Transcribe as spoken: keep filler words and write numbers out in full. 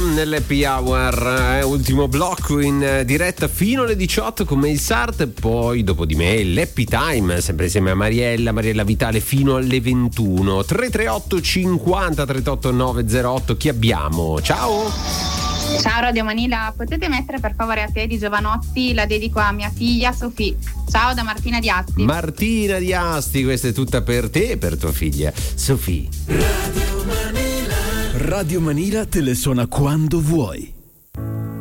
nell'Happy Hour, eh, ultimo blocco in diretta fino alle diciotto con Mail Sart, poi dopo di me l'Happy Time, sempre insieme a Mariella, Mariella Vitale fino alle ventuno. Tre tre otto cinquanta trentotto nove zero otto, chi abbiamo? Ciao! Ciao Radio Manila, potete mettere per favore A te di Giovanotti, la dedico a mia figlia Sofì. Ciao da Martina di Asti. Martina di Asti, questa è tutta per te e per tua figlia Sofì. Radio Manila. Radio Manila te le suona quando vuoi.